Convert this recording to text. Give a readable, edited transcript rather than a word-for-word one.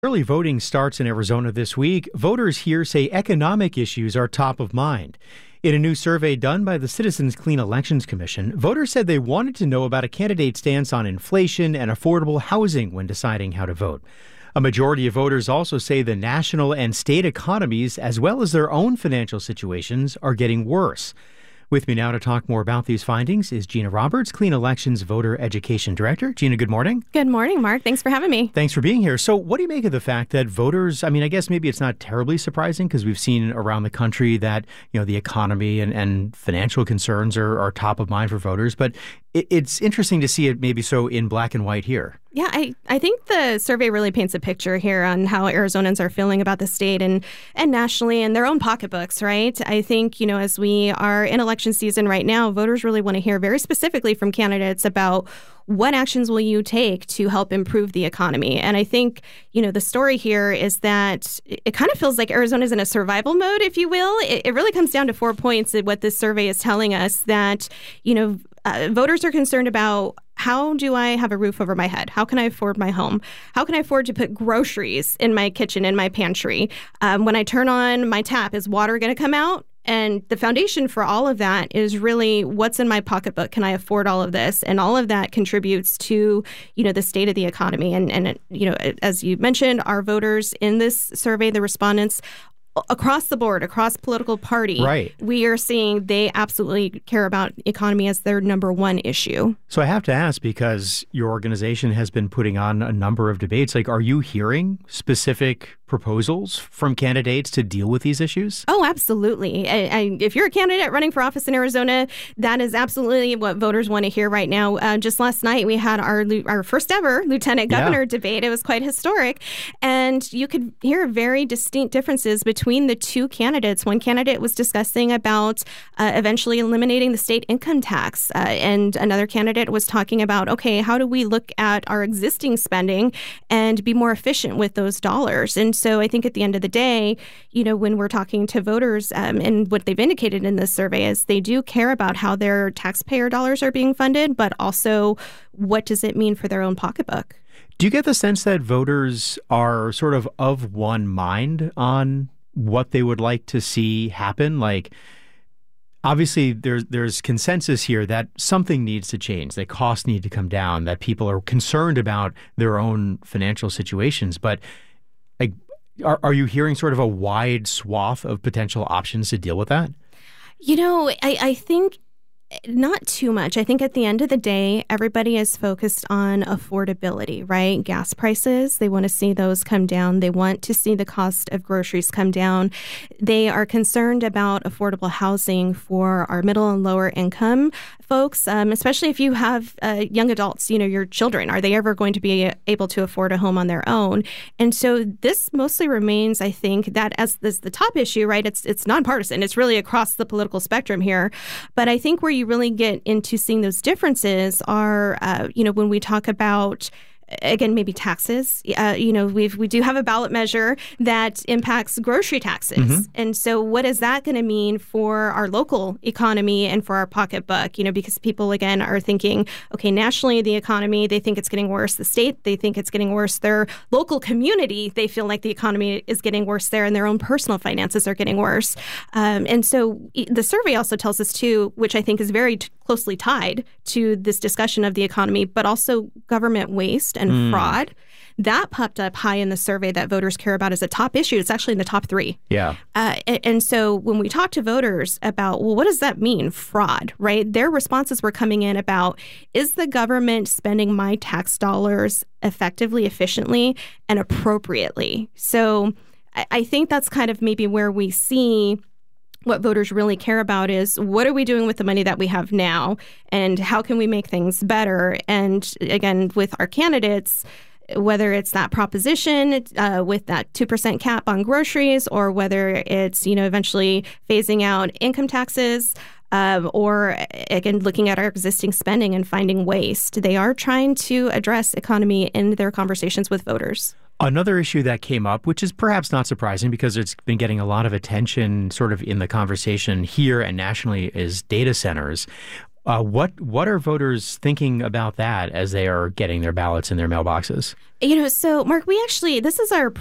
Early voting starts in Arizona this week. Voters here say economic issues are top of mind. In a new survey done by the Citizens Clean Elections Commission, voters said they wanted to know about a candidate's stance on inflation and affordable housing when deciding how to vote. A majority of voters also say the national and state economies, as well as their own financial situations, are getting worse. With me now to talk more about these findings is Gina Roberts, Clean Elections Voter Education Director. Gina, good morning. Good morning, Mark. Thanks for having me. Thanks for being here. So what do you make of the fact that voters, I guess maybe it's not terribly surprising because we've seen around the country that, the economy and financial concerns are top of mind for voters, but it's interesting to see it maybe so in black and white here. Yeah, I think the survey really paints a picture here on how Arizonans are feeling about the state and nationally and their own pocketbooks, right? I think, as we are in election season right now, voters really want to hear very specifically from candidates about what actions will you take to help improve the economy. And I think, the story here is that it kind of feels like Arizona's in a survival mode, if you will. It really comes down to 4 points of what this survey is telling us that, voters are concerned about how do I have a roof over my head? How can I afford my home? How can I afford to put groceries in my kitchen, in my pantry? When I turn on my tap, is water going to come out? And the foundation for all of that is really what's in my pocketbook. Can I afford all of this? And all of that contributes to, the state of the economy. And as you mentioned, our voters in this survey, the respondents, across the board, across political party, right, we are seeing they absolutely care about economy as their number one issue. So I have to ask, because your organization has been putting on a number of debates, are you hearing specific proposals from candidates to deal with these issues? Oh, absolutely. If you're a candidate running for office in Arizona, that is absolutely what voters want to hear right now. Just last night, we had our first ever lieutenant governor debate. It was quite historic. And you could hear very distinct differences between the two candidates. One candidate was discussing about eventually eliminating the state income tax. And another candidate was talking about, okay, how do we look at our existing spending and be more efficient with those dollars? And so I think at the end of the day, when we're talking to voters and what they've indicated in this survey is they do care about how their taxpayer dollars are being funded, but also what does it mean for their own pocketbook? Do you get the sense that voters are sort of one mind on what they would like to see happen? Obviously, there's consensus here that something needs to change, that costs need to come down, that people are concerned about their own financial situations. But are you hearing sort of a wide swath of potential options to deal with that? I think not too much. I think at the end of the day, everybody is focused on affordability, right? Gas prices, they want to see those come down. They want to see the cost of groceries come down. They are concerned about affordable housing for our middle and lower income folks, especially if you have young adults, your children. Are they ever going to be able to afford a home on their own? And so this mostly remains, I think, that as the top issue, right? It's nonpartisan. It's really across the political spectrum here. But I think where you really get into seeing those differences are, when we talk about, again, maybe taxes. We do have a ballot measure that impacts grocery taxes. Mm-hmm. And so what is that going to mean for our local economy and for our pocketbook? Because people, again, are thinking, okay, nationally, the economy, they think it's getting worse. The state, they think it's getting worse. Their local community, they feel like the economy is getting worse there and their own personal finances are getting worse. And so the survey also tells us, too, which I think is very closely tied to this discussion of the economy, but also government waste and fraud. That popped up high in the survey that voters care about as a top issue. It's actually in the top 3. Yeah. And so when we talk to voters about, well, what does that mean, fraud, right? Their responses were coming in about, is the government spending my tax dollars effectively, efficiently, and appropriately? So I think that's kind of maybe where we see what voters really care about is what are we doing with the money that we have now and how can we make things better? And again, with our candidates, whether it's that proposition with that 2% cap on groceries or whether it's, eventually phasing out income taxes or, again, looking at our existing spending and finding waste, they are trying to address economy in their conversations with voters. Another issue that came up, which is perhaps not surprising because it's been getting a lot of attention sort of in the conversation here and nationally, is data centers. What are voters thinking about that as they are getting their ballots in their mailboxes? So Mark, this is our